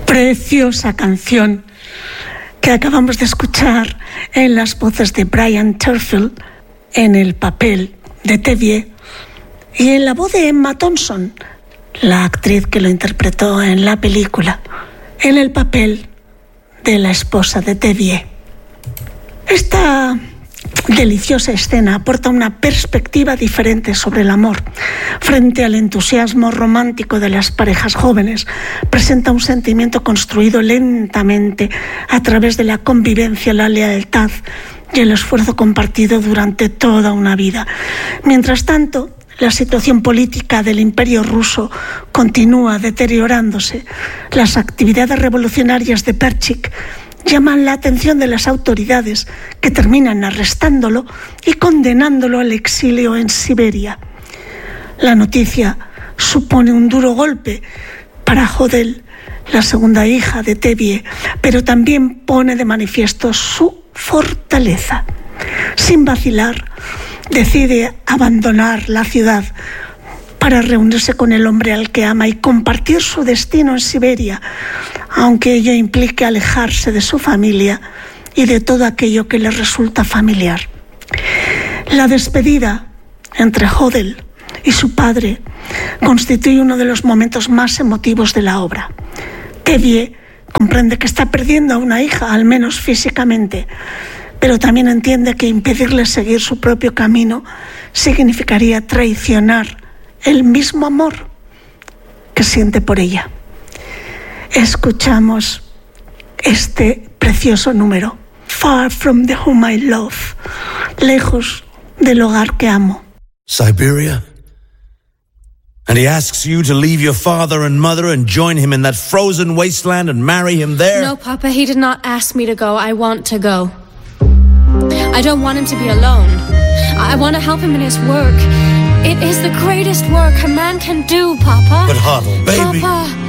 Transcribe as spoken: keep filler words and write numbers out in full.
Preciosa canción que acabamos de escuchar en las voces de Brian Turfield en el papel de Tevye y en la voz de Emma Thompson, la actriz que lo interpretó en la película, en el papel de la esposa de Tevye. Esta deliciosa escena aporta una perspectiva diferente sobre el amor. Frente al entusiasmo romántico de las parejas jóvenes, presenta un sentimiento construido lentamente a través de la convivencia, la lealtad y el esfuerzo compartido durante toda una vida. Mientras tanto, la situación política del Imperio ruso continúa deteriorándose. Las actividades revolucionarias de Perchik llaman la atención de las autoridades, que terminan arrestándolo y condenándolo al exilio en Siberia. La noticia supone un duro golpe para Hodel, la segunda hija de Tevye, pero también pone de manifiesto su fortaleza. Sin vacilar, decide abandonar la ciudad para reunirse con el hombre al que ama y compartir su destino en Siberia, aunque ello implique alejarse de su familia y de todo aquello que le resulta familiar. La despedida entre Hodel y su padre constituye uno de los momentos más emotivos de la obra. Tevye comprende que está perdiendo a una hija, al menos físicamente, pero también entiende que impedirle seguir su propio camino significaría traicionar el mismo amor que siente por ella. Escuchamos este precioso número, Far from the Home I Love, lejos del hogar que amo. Siberia? And he asks you to leave your father and mother and join him in that frozen wasteland and marry him there? No, Papa, he did not ask me to go. I want to go. I don't want him to be alone. I want to help him in his work. It is the greatest work a man can do, Papa. But Hodel, baby... Papa...